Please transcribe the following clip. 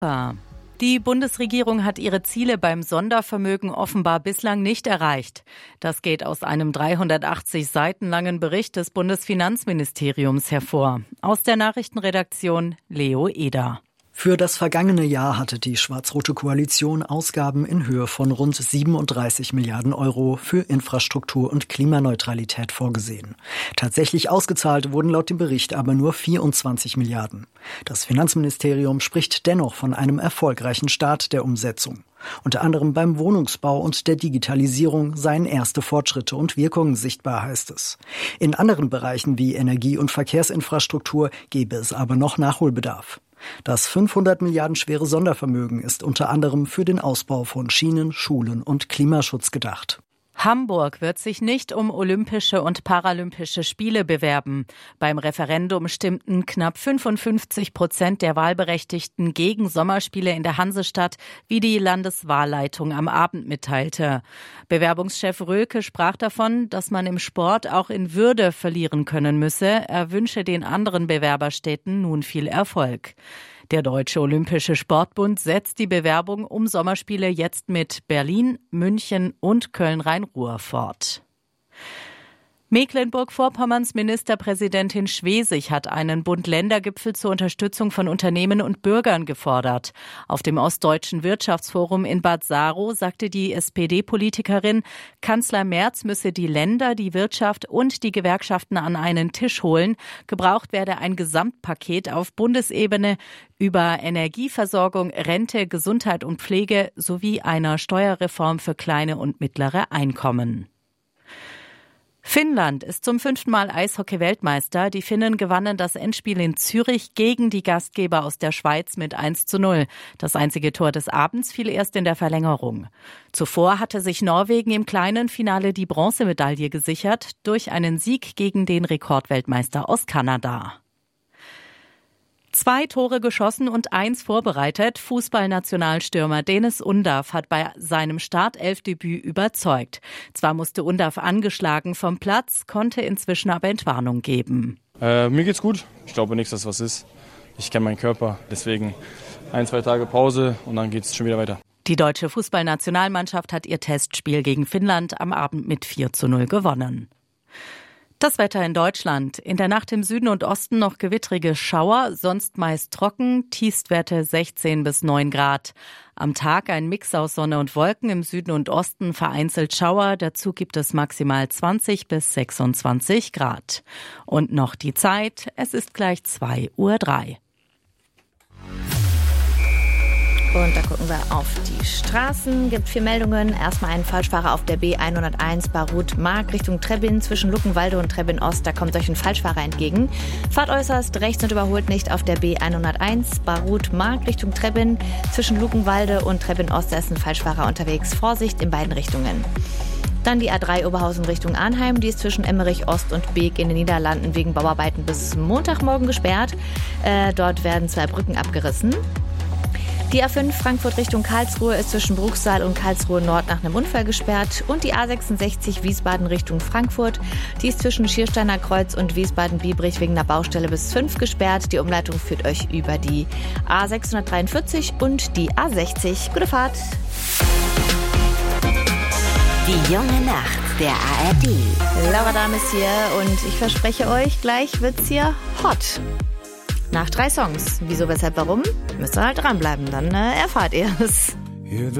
Die Bundesregierung hat ihre Ziele beim Sondervermögen offenbar bislang nicht erreicht. Das geht aus einem 380 Seiten langen Bericht des Bundesfinanzministeriums hervor. Aus der Nachrichtenredaktion Leo Eder. Für das vergangene Jahr hatte die schwarz-rote Koalition Ausgaben in Höhe von rund 37 Milliarden Euro für Infrastruktur und Klimaneutralität vorgesehen. Tatsächlich ausgezahlt wurden laut dem Bericht aber nur 24 Milliarden. Das Finanzministerium spricht dennoch von einem erfolgreichen Start der Umsetzung. Unter anderem beim Wohnungsbau und der Digitalisierung seien erste Fortschritte und Wirkungen sichtbar, heißt es. In anderen Bereichen wie Energie- und Verkehrsinfrastruktur gebe es aber noch Nachholbedarf. Das 500 Milliarden schwere Sondervermögen ist unter anderem für den Ausbau von Schienen, Schulen und Klimaschutz gedacht. Hamburg wird sich nicht um Olympische und Paralympische Spiele bewerben. Beim Referendum stimmten knapp 55% der Wahlberechtigten gegen Sommerspiele in der Hansestadt, wie die Landeswahlleitung am Abend mitteilte. Bewerbungschef Röhlke sprach davon, dass man im Sport auch in Würde verlieren können müsse. Er wünsche den anderen Bewerberstädten nun viel Erfolg. Der Deutsche Olympische Sportbund setzt die Bewerbung um Sommerspiele jetzt mit Berlin, München und Köln-Rhein-Ruhr fort. Mecklenburg-Vorpommerns Ministerpräsidentin Schwesig hat einen Bund-Länder-Gipfel zur Unterstützung von Unternehmen und Bürgern gefordert. Auf dem Ostdeutschen Wirtschaftsforum in Bad Saro sagte die SPD-Politikerin, Kanzler Merz müsse die Länder, die Wirtschaft und die Gewerkschaften an einen Tisch holen. Gebraucht werde ein Gesamtpaket auf Bundesebene über Energieversorgung, Rente, Gesundheit und Pflege sowie einer Steuerreform für kleine und mittlere Einkommen. Finnland ist zum 5. Mal Eishockey-Weltmeister. Die Finnen gewannen das Endspiel in Zürich gegen die Gastgeber aus der Schweiz mit 1:0. Das einzige Tor des Abends fiel erst in der Verlängerung. Zuvor hatte sich Norwegen im kleinen Finale die Bronzemedaille gesichert durch einen Sieg gegen den Rekordweltmeister aus Kanada. 2 Tore geschossen und 1 vorbereitet. Fußballnationalstürmer Deniz Undav hat bei seinem Startelfdebüt überzeugt. Zwar musste Undav angeschlagen vom Platz, konnte inzwischen aber Entwarnung geben. Mir geht's gut. Ich glaube nicht, dass was ist. Ich kenne meinen Körper. Deswegen 1-2 Tage Pause und dann geht's schon wieder weiter. Die deutsche Fußballnationalmannschaft hat ihr Testspiel gegen Finnland am Abend mit 4:0 gewonnen. Das Wetter in Deutschland. In der Nacht im Süden und Osten noch gewittrige Schauer, sonst meist trocken, Tiefstwerte 16 bis 9 Grad. Am Tag ein Mix aus Sonne und Wolken, im Süden und Osten vereinzelt Schauer, dazu gibt es maximal 20 bis 26 Grad. Und noch die Zeit, es ist gleich 2:03 Uhr. Und da gucken wir auf die Straßen. Gibt 4 Meldungen. Erstmal einen Falschfahrer auf der B101 Barut-Mark Richtung Trebbin zwischen Luckenwalde und Trebbin-Ost. Da kommt euch ein Falschfahrer entgegen. Fahrt äußerst rechts und überholt nicht auf der B101 Barut-Mark Richtung Trebbin zwischen Luckenwalde und Trebbin-Ost. Da ist ein Falschfahrer unterwegs. Vorsicht in beiden Richtungen. Dann die A3 Oberhausen Richtung Arnheim. Die ist zwischen Emmerich Ost und Beek in den Niederlanden wegen Bauarbeiten bis Montagmorgen gesperrt. Dort werden 2 Brücken abgerissen. Die A5 Frankfurt Richtung Karlsruhe ist zwischen Bruchsal und Karlsruhe Nord nach einem Unfall gesperrt. Und die A66 Wiesbaden Richtung Frankfurt, die ist zwischen Schiersteiner Kreuz und Wiesbaden-Biebrich wegen einer Baustelle bis 5 gesperrt. Die Umleitung führt euch über die A643 und die A60. Gute Fahrt! Die junge Nacht der ARD. Laura Dahm ist hier und ich verspreche euch, gleich wird's hier hot. Nach 3 Songs. Wieso, weshalb, warum? Müsst ihr halt dranbleiben, dann erfahrt ihr es.